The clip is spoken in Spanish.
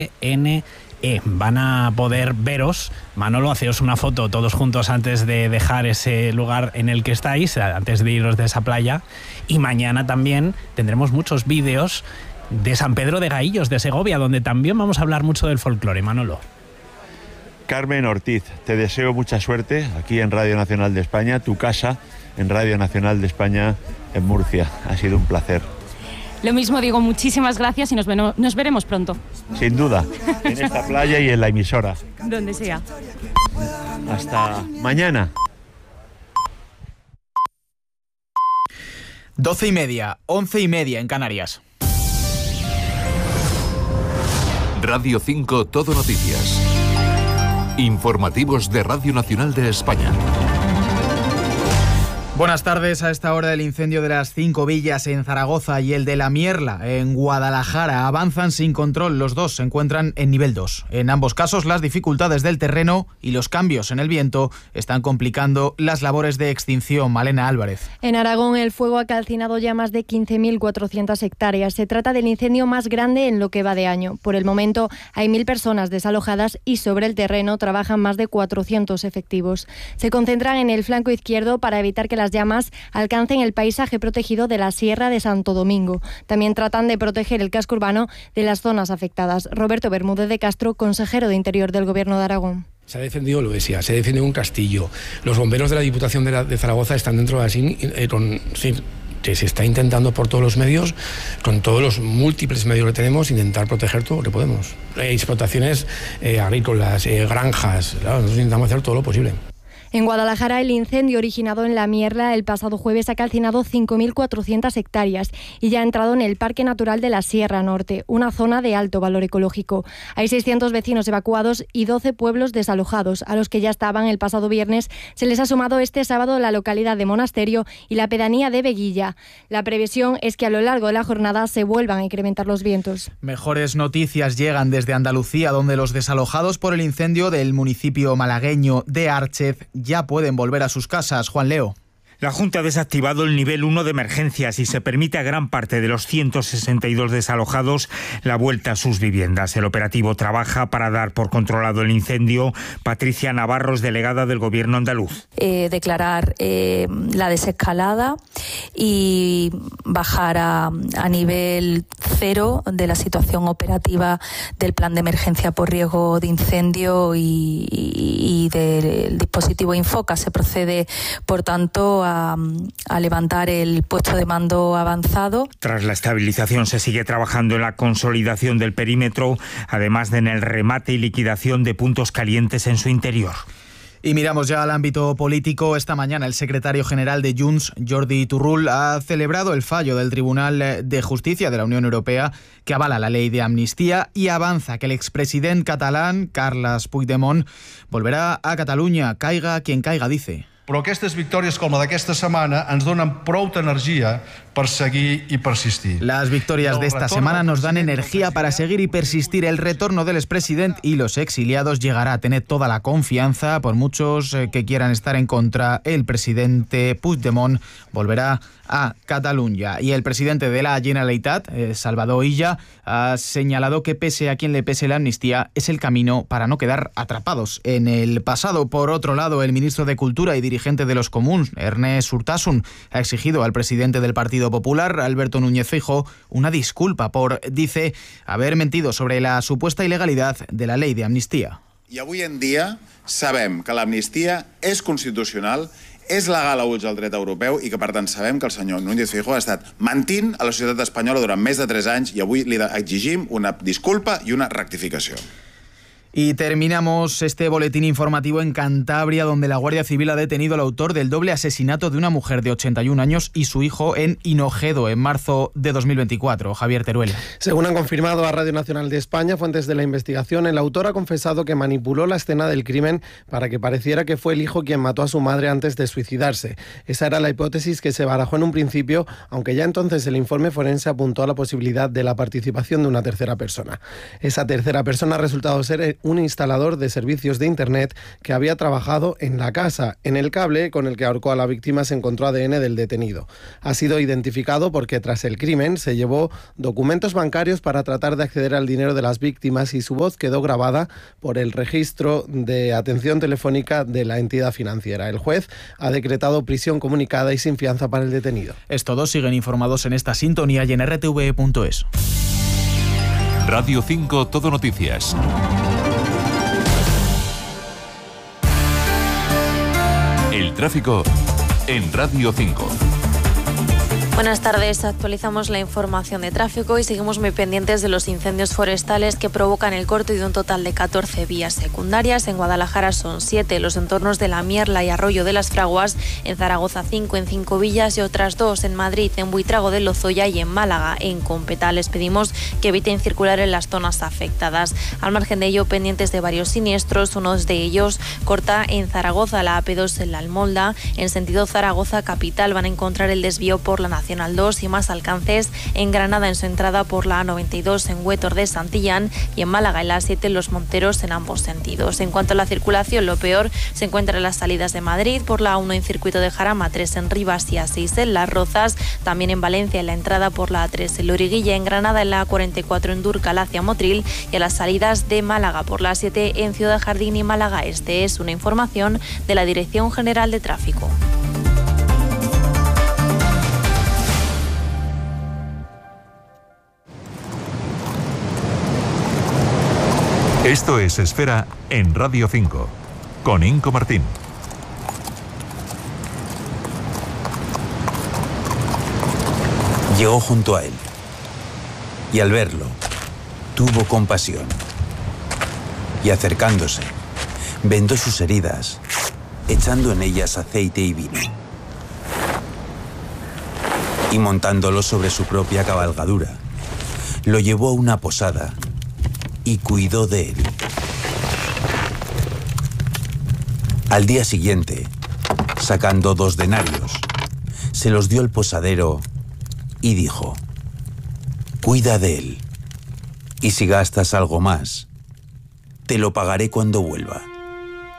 Van a poder veros. Manolo, haceos una foto todos juntos antes de dejar ese lugar en el que estáis, antes de iros de esa playa. Y mañana también tendremos muchos vídeos de San Pedro de Gaillos, de Segovia, donde también vamos a hablar mucho del folclore. Manolo. Carmen Ortiz, te deseo mucha suerte aquí en Radio Nacional de España, tu casa en Radio Nacional de España en Murcia. Ha sido un placer. Lo mismo digo, muchísimas gracias y nos veremos pronto. Sin duda, en esta playa y en la emisora. Donde sea. Hasta mañana. 12:30, 11:30 en Canarias. Radio 5 Todo Noticias. Informativos de Radio Nacional de España. Buenas tardes. A esta hora el incendio de las 5 villas en Zaragoza y el de La Mierla en Guadalajara avanzan sin control. Los dos se encuentran en nivel 2. En ambos casos las dificultades del terreno y los cambios en el viento están complicando las labores de extinción. Malena Álvarez. En Aragón el fuego ha calcinado ya más de 15.400 hectáreas. Se trata del incendio más grande en lo que va de año. Por el momento hay 1.000 personas desalojadas y sobre el terreno trabajan más de 400 efectivos. Se concentran en el flanco izquierdo para evitar que las llamas alcancen el paisaje protegido de la Sierra de Santo Domingo. También tratan de proteger el casco urbano de las zonas afectadas. Roberto Bermúdez de Castro, consejero de Interior del Gobierno de Aragón. Se ha defendido Loesia, se ha defendido un castillo. Los bomberos de la Diputación de Zaragoza están dentro de la SIN que se está intentando por todos los medios, con todos los múltiples medios que tenemos, intentar proteger todo lo que podemos. Explotaciones agrícolas, granjas, claro, nosotros intentamos hacer todo lo posible. En Guadalajara, el incendio originado en La Mierla el pasado jueves ha calcinado 5.400 hectáreas y ya ha entrado en el Parque Natural de la Sierra Norte, una zona de alto valor ecológico. Hay 600 vecinos evacuados y 12 pueblos desalojados, a los que ya estaban el pasado viernes. Se les ha sumado este sábado la localidad de Monasterio y la pedanía de Veguilla. La previsión es que a lo largo de la jornada se vuelvan a incrementar los vientos. Mejores noticias llegan desde Andalucía, donde los desalojados por el incendio del municipio malagueño de Árchez ya pueden volver a sus casas. Juan Leo. La Junta ha desactivado el nivel 1 de emergencias y se permite a gran parte de los 162 desalojados la vuelta a sus viviendas. El operativo trabaja para dar por controlado el incendio. Patricia Navarros, delegada del Gobierno andaluz. Declarar la desescalada y bajar a nivel 0 de la situación operativa del plan de emergencia por riesgo de incendio y del dispositivo Infoca. Se procede, por tanto, a levantar el puesto de mando avanzado. Tras la estabilización se sigue trabajando en la consolidación del perímetro, además de en el remate y liquidación de puntos calientes en su interior. Y miramos ya al ámbito político. Esta mañana el secretario general de Junts, Jordi Turull, ha celebrado el fallo del Tribunal de Justicia de la Unión Europea que avala la ley de amnistía y avanza que el expresidente catalán, Carles Puigdemont, volverá a Cataluña, caiga quien caiga, dice. Però aquestes victòries com la d'aquesta setmana ens donen prou energia para seguir y persistir. Las victorias de esta semana nos dan energía para seguir y persistir. El retorno del expresidente y los exiliados llegará a tener toda la confianza, por muchos que quieran estar en contra. El presidente Puigdemont volverá a Cataluña. Y el presidente de la Generalitat, Salvador Illa, ha señalado que pese a quien le pese la amnistía, es el camino para no quedar atrapados en el pasado. Por otro lado, el ministro de Cultura y dirigente de los Comuns, Ernest Urtasun, ha exigido al presidente del Partido Popular, Alberto Núñez Feijóo, una disculpa por, dice, haber mentido sobre la supuesta ilegalidad de la ley de amnistía. I avui en dia sabem que l'amnistia és constitucional, és legal a ulls del dret europeu i que, per tant, sabem que el senyor Núñez Feijóo ha estat mentint a la societat espanyola durant més de 3 anys i avui li exigim una disculpa i una rectificació. Y terminamos este boletín informativo en Cantabria, donde la Guardia Civil ha detenido al autor del doble asesinato de una mujer de 81 años y su hijo en Hinojedo, en marzo de 2024. Javier Teruel. Según han confirmado a Radio Nacional de España fuentes de la investigación, el autor ha confesado que manipuló la escena del crimen para que pareciera que fue el hijo quien mató a su madre antes de suicidarse. Esa era la hipótesis que se barajó en un principio, aunque ya entonces el informe forense apuntó a la posibilidad de la participación de una tercera persona. Esa tercera persona ha resultado ser un instalador de servicios de Internet que había trabajado en la casa. En el cable con el que ahorcó a la víctima se encontró ADN del detenido. Ha sido identificado porque tras el crimen se llevó documentos bancarios para tratar de acceder al dinero de las víctimas y su voz quedó grabada por el registro de atención telefónica de la entidad financiera. El juez ha decretado prisión comunicada y sin fianza para el detenido. Es todo, siguen informados en esta sintonía y en rtve.es. Radio 5 Todo Noticias. El tráfico en Radio 5. Buenas tardes, actualizamos la información de tráfico y seguimos muy pendientes de los incendios forestales que provocan el corte de un total de 14 vías secundarias. En Guadalajara son 7, los entornos de La Mierla y Arroyo de las Fraguas, en Zaragoza 5 en 5 villas y otras 2 en Madrid, en Buitrago de Lozoya y en Málaga, en Competa. Les pedimos que eviten circular en las zonas afectadas. Al margen de ello, pendientes de varios siniestros, uno de ellos corta en Zaragoza la AP2 en La Almolda, en sentido Zaragoza capital van a encontrar el desvío por la Nacional 2 y más alcances en Granada en su entrada por la A92 en Huétor de Santillán y en Málaga en la A7 en Los Monteros en ambos sentidos. En cuanto a la circulación, lo peor se encuentra en las salidas de Madrid por la A1 en circuito de Jarama, 3 en Rivas y A6 en Las Rozas, también en Valencia en la entrada por la A3 en Loriguilla, en Granada en la A44 en Dúrcal hacia Motril y a las salidas de Málaga por la A7 en Ciudad Jardín y Málaga Este. Es una información de la Dirección General de Tráfico. Esto es Esfera en Radio 5, con Inco Martín. Llegó junto a él y al verlo, tuvo compasión y acercándose, vendó sus heridas, echando en ellas aceite y vino y montándolo sobre su propia cabalgadura, lo llevó a una posada y cuidó de él. Al día siguiente, sacando 2 denarios, se los dio al posadero y dijo: cuida de él, y si gastas algo más, te lo pagaré cuando vuelva.